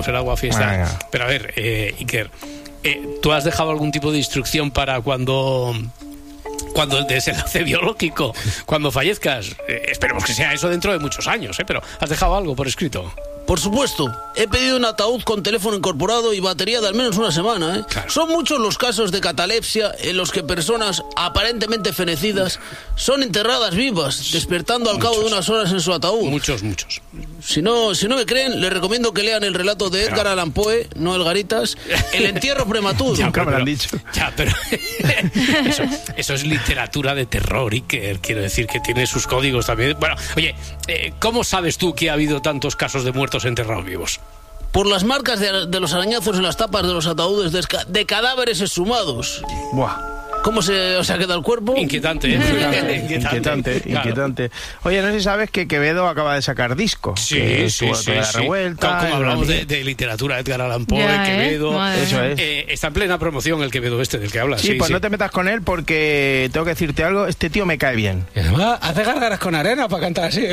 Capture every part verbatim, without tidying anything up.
el agua fiesta. Venga. Pero a ver, eh, Iker, eh, ¿tú has dejado algún tipo de instrucción para cuando... cuando el desenlace biológico, cuando fallezcas? Eh, esperemos que sea eso dentro de muchos años, ¿eh? Pero ¿has dejado algo por escrito? Por supuesto, he pedido un ataúd con teléfono incorporado y batería de al menos una semana, ¿eh? Claro. Son muchos los casos de catalepsia en los que personas aparentemente fenecidas son enterradas vivas, despertando al cabo de unas horas en su ataúd. Muchos, muchos. Si no, si no me creen, les recomiendo que lean el relato de Edgar Claro. Allan Poe, no el Garitas, El entierro prematuro. Ya, Nunca me lo han pero- dicho. Ya, pero eso, eso es literatura de terror, Iker. Quiero decir que tiene sus códigos también. Bueno, oye, eh, ¿cómo sabes tú que ha habido tantos casos de muertos enterrados vivos? Por las marcas de, de los arañazos en las tapas de los ataúdes de, esca- de cadáveres exhumados. Buah. ¿Cómo se os ha quedado el cuerpo? Inquietante, ¿eh? Inquietante, Claro. inquietante. Oye, no sé si sabes que Quevedo acaba de sacar disco. Sí, que sí, estuvo sí, toda la sí. revuelta. Como, como en hablamos la- de, de literatura, Edgar Allan Poe, Ya, ¿eh? Quevedo. Madre Eso mía. es. Eh, está en plena promoción el Quevedo este del que hablas. Sí, Sí, pues sí. no te metas con él porque tengo que decirte algo, este tío me cae bien. Y además, hace gárgaras con arena para cantar así.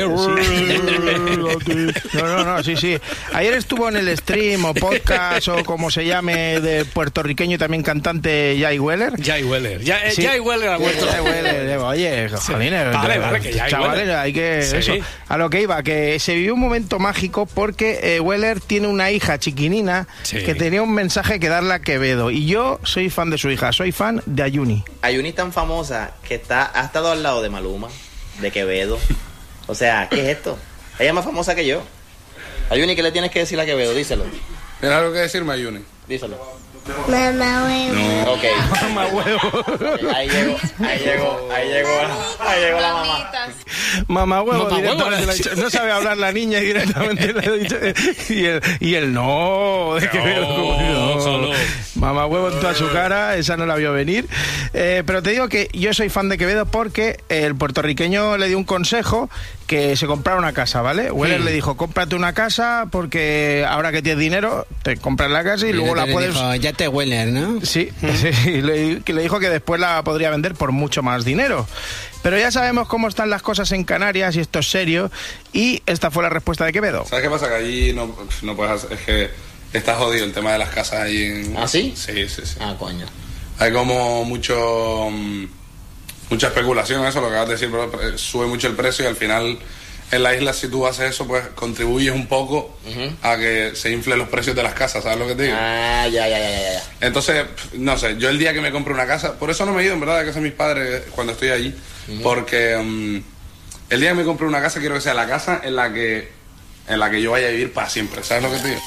No, no, no, sí, sí. Ayer estuvo en el stream o podcast o como se llame de puertorriqueño y también cantante Jay Weller. Jay Weller. Ya, eh, Sí. Jay Weller ha muerto. Jay Weller, oye, jolines, Vale, vale, que Jay chavales, Weller. hay que Sí. eso. A lo que iba, que se vivió un momento mágico porque eh, Weller tiene una hija chiquinina Sí. que tenía un mensaje que darle a Quevedo y yo soy fan de su hija, soy fan de Ayuni. Ayuni es tan famosa que está, ha estado al lado de Maluma, de Quevedo. O sea, ¿qué es esto? Ella es más famosa que yo. Ayuni, ¿qué le tienes que decir a Quevedo? Díselo, ¿Tienes algo que decirme, Ayuni? díselo. Mamá huevo. Ok. Mamá huevo. Ahí llegó, ahí llegó, ahí llegó, ahí llegó la mamá. Mamá huevo, Mamá huevo, directamente le le ha ha dicho. dicho. No sabe hablar la niña y directamente le ha dicho. Y el, y el no, de Quevedo, como que no. ojalá. Mamá huevo en toda su cara, esa no la vio venir. Eh, pero te digo que yo soy fan de Quevedo porque el puertorriqueño le dio un consejo que se comprara una casa, ¿vale? Weller Hmm. le dijo, cómprate una casa porque ahora que tienes dinero, te compras la casa y luego la puedes... ya te huele, ¿no? Sí, sí, y le, que le dijo que después la podría vender por mucho más dinero. Pero ya sabemos cómo están las cosas en Canarias y esto es serio. Y esta fue la respuesta de Quevedo. ¿Sabes qué pasa? Que allí no, no puedes hacer... Es que está jodido el tema de las casas allí en... ¿Ah, sí? Sí, sí, sí. Ah, coño. Hay como mucho... mm, mucha especulación, eso, lo que acabas de decir, pero eh, sube mucho el precio y al final en la isla, si tú haces eso, pues contribuyes un poco Ujú. a que se inflen los precios de las casas, ¿sabes lo que te digo? Ah, ya, ya, ya, ya, ya. Entonces, pf, no sé, yo el día que me compre una casa, por eso no me he ido en verdad de casa de mis padres cuando estoy allí, porque mm, el día que me compre una casa quiero que sea la casa en la que en la que yo vaya a vivir para siempre, ¿sabes lo que te digo?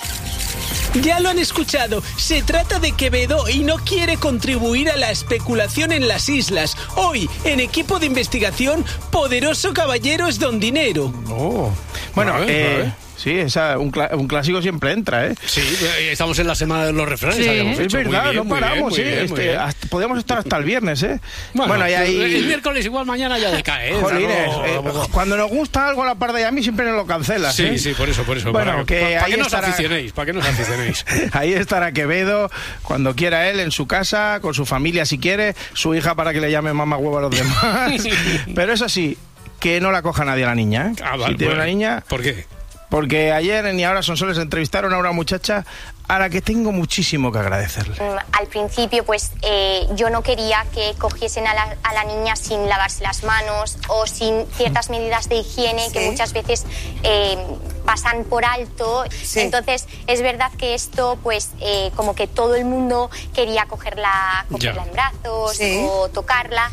Ya lo han escuchado, se trata de Quevedo y no quiere contribuir a la especulación en las islas. Hoy, en equipo de investigación, Poderoso Caballero es Don Dinero. Oh. Bueno, Vale, eh, vale. sí, esa, un, cla- un clásico siempre entra, ¿eh? Sí, eh, estamos en la semana de los refranes. Sí. habíamos Es dicho. Muy verdad, bien, no muy bien, paramos, muy sí. bien, muy este, bien. hasta- podemos estar hasta el viernes, ¿eh? Bueno, y ahí... el miércoles igual mañana ya decae, ¿eh? Jolines, No, eh, tampoco. cuando nos gusta algo a la par de a mí siempre nos lo cancelas, Sí, ¿eh? sí, por eso, por eso. Bueno, para, que para ahí que no os estará- aficionéis, para que no os aficionéis. Ahí estará Quevedo cuando quiera él en su casa, con su familia si quiere, su hija para que le llame mamá huevo a los demás. Pero eso sí, que no la coja nadie a la niña, ¿eh? Ah, vale, si tiene bueno. una niña, ¿Por qué? porque ayer en Y Ahora Son Soles entrevistaron a una muchacha a la que tengo muchísimo que agradecerle. Al principio, pues eh, yo no quería que cogiesen a la, a la niña sin lavarse las manos o sin ciertas medidas de higiene que muchas veces eh, pasan por alto. Entonces, es verdad que esto, pues, eh, como que todo el mundo quería cogerla, cogerla Ya. en brazos o tocarla.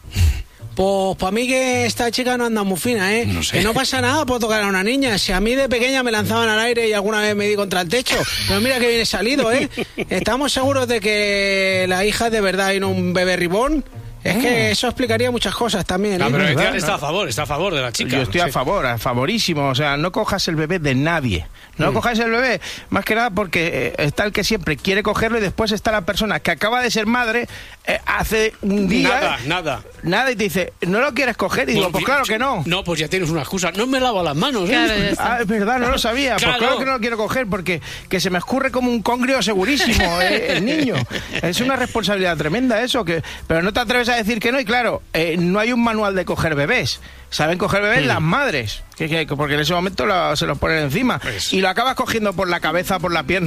Pues para mí que esta chica no anda muy fina, ¿eh? No sé. Que no pasa nada por tocar a una niña. Si a mí de pequeña me lanzaban al aire y alguna vez me di contra el techo. Pero mira que viene salido, ¿eh? ¿Estamos seguros de que la hija es de verdad y no un bebé ribón? Es que eso explicaría muchas cosas también, ¿eh? No, pero verdad, Etienne no. está a favor, está a favor de la chica. Yo estoy a Sí. favor, a favorísimo. O sea, no cojas el bebé de nadie. No Mm. cojáis el bebé, más que nada porque eh, está el que siempre quiere cogerlo y después está la persona que acaba de ser madre eh, hace un día... Nada, nada. Nada, y te dice, ¿no lo quieres coger? Y digo, pues claro que no. No, pues ya tienes una excusa. No me lavo las manos, ¿eh? Claro, ya está. Ah, es verdad, no lo sabía. Claro. Pues claro que no lo quiero coger porque que se me escurre como un congrio segurísimo eh, el niño. Es una responsabilidad tremenda eso, que pero no te atreves a decir que no. Y claro, eh, no hay un manual de coger bebés. Saben coger bebés Hmm. las madres, que, que, porque en ese momento lo- se los ponen encima. Pues. Y lo acabas cogiendo por la cabeza, por la pierna.